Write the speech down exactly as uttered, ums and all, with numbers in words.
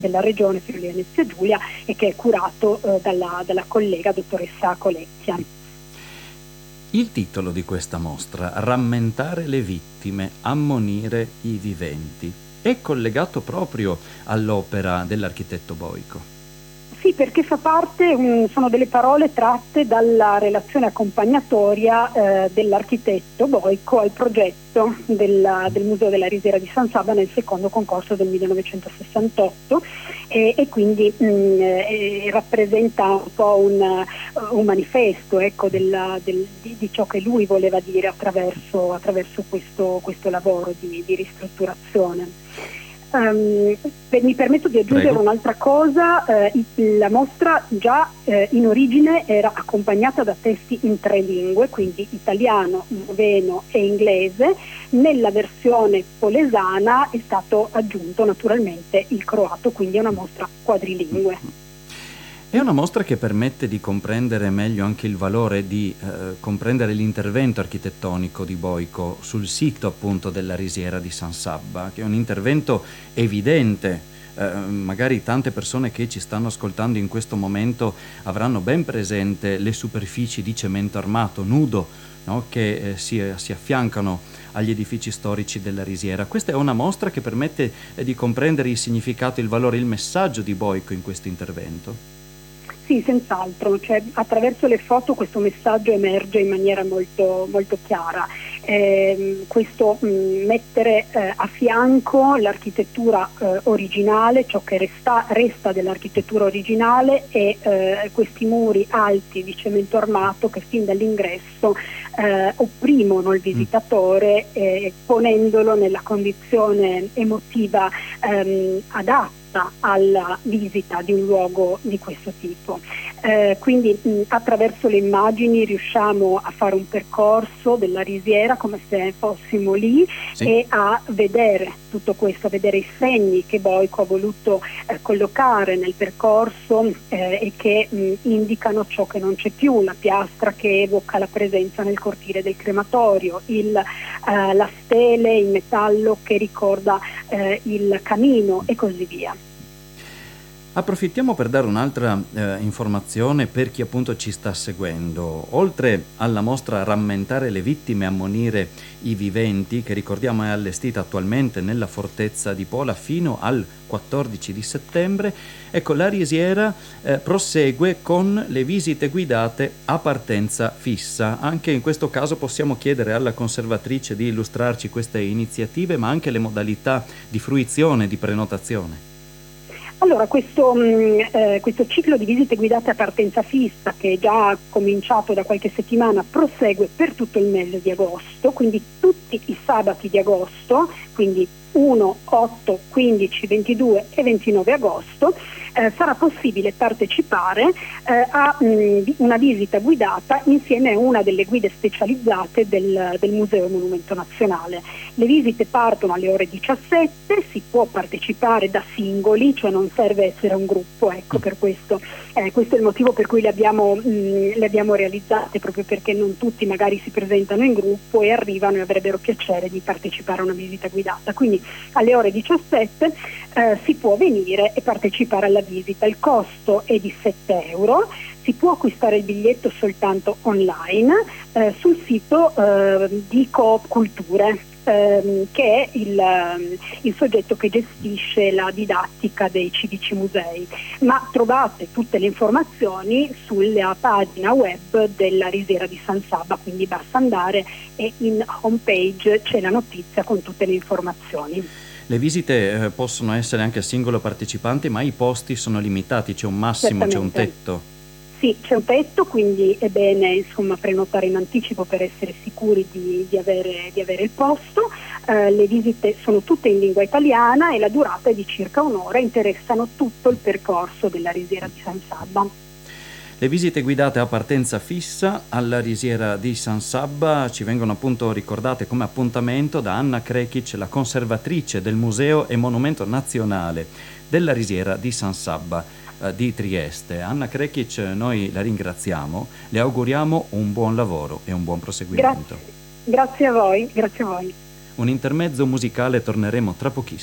della regione Friuli Venezia Giulia e che è curato eh, dalla, dalla collega dottoressa Colecchia. Il titolo di questa mostra, Rammentare le vittime, ammonire i viventi, è collegato proprio all'opera dell'architetto Boico. Sì, perché fa parte, um, sono delle parole tratte dalla relazione accompagnatoria eh, dell'architetto Boico al progetto della, del Museo della Risiera di San Sabba nel secondo concorso del millenovecentosessantotto e, e quindi mh, eh, rappresenta un po' un, uh, un manifesto ecco, della, del, di, di ciò che lui voleva dire attraverso, attraverso questo, questo lavoro di, di ristrutturazione. Um, mi permetto di aggiungere Prego. un'altra cosa, eh, la mostra già eh, in origine era accompagnata da testi in tre lingue, quindi italiano, sloveno e inglese. Nella versione polesana è stato aggiunto naturalmente il croato, quindi è una mostra quadrilingue. È una mostra che permette di comprendere meglio anche il valore di eh, comprendere l'intervento architettonico di Boico sul sito appunto della Risiera di San Sabba, che è un intervento evidente. Eh, magari tante persone che ci stanno ascoltando in questo momento avranno ben presente le superfici di cemento armato nudo, no? che eh, si, si affiancano agli edifici storici della Risiera. Questa è una mostra che permette eh, di comprendere il significato, il valore, il messaggio di Boico in questo intervento. Sì, senz'altro, cioè, attraverso le foto questo messaggio emerge in maniera molto, molto chiara. Eh, questo mh, mettere eh, a fianco l'architettura eh, originale, ciò che resta, resta dell'architettura originale e eh, questi muri alti di cemento armato che fin dall'ingresso eh, opprimono il visitatore eh, ponendolo nella condizione emotiva ehm, adatta alla visita di un luogo di questo tipo. Eh, quindi mh, attraverso le immagini riusciamo a fare un percorso della Risiera come se fossimo lì, sì, e a vedere tutto questo, a vedere i segni che Boico ha voluto eh, collocare nel percorso eh, e che mh, indicano ciò che non c'è più, la piastra che evoca la presenza nel cortile del crematorio, il, eh, la stele in metallo che ricorda eh, il camino e così via. Approfittiamo per dare un'altra eh, informazione per chi appunto ci sta seguendo. Oltre alla mostra Rammentare le vittime e ammonire i viventi, che ricordiamo è allestita attualmente nella fortezza di Pola fino al quattordici di settembre, ecco, la Risiera eh, prosegue con le visite guidate a partenza fissa. Anche in questo caso possiamo chiedere alla conservatrice di illustrarci queste iniziative, ma anche le modalità di fruizione, di prenotazione. Allora, questo, mh, eh, questo ciclo di visite guidate a partenza fissa, che è già cominciato da qualche settimana, prosegue per tutto il mese di agosto, quindi tutti i sabati di agosto, quindi uno, otto, quindici, ventidue e ventinove agosto, eh, sarà possibile partecipare eh, a mh, una visita guidata insieme a una delle guide specializzate del, del Museo e Monumento Nazionale. Le visite partono alle ore diciassette, si può partecipare da singoli, cioè non serve essere un gruppo, ecco, per questo, eh, questo è il motivo per cui le abbiamo, mh, le abbiamo realizzate, proprio perché non tutti magari si presentano in gruppo e arrivano e avrebbero piacere di partecipare a una visita guidata. Quindi alle ore diciassette eh, si può venire e partecipare alla visita. Il costo è di sette euro, si può acquistare il biglietto soltanto online eh, sul sito eh, di Coop Culture, ehm, che è il, il soggetto che gestisce la didattica dei civici musei, ma trovate tutte le informazioni sulla pagina web della Risiera di San Sabba, quindi basta andare e in homepage c'è la notizia con tutte le informazioni. Le visite eh, possono essere anche a singolo partecipante, ma i posti sono limitati, c'è un massimo, c'è un tetto. Sì, c'è un tetto, quindi è bene insomma prenotare in anticipo per essere sicuri di, di, avere, di avere il posto. Eh, le visite sono tutte in lingua italiana e la durata è di circa un'ora, interessano tutto il percorso della Risiera di San Sabba. Le visite guidate a partenza fissa alla Risiera di San Sabba ci vengono appunto ricordate come appuntamento da Anna Krekic, la conservatrice del Museo e Monumento Nazionale della Risiera di San Sabba eh, di Trieste. Anna Krekic, noi la ringraziamo, le auguriamo un buon lavoro e un buon proseguimento. Grazie, grazie a voi, grazie a voi. Un intermezzo musicale, torneremo tra pochissimo.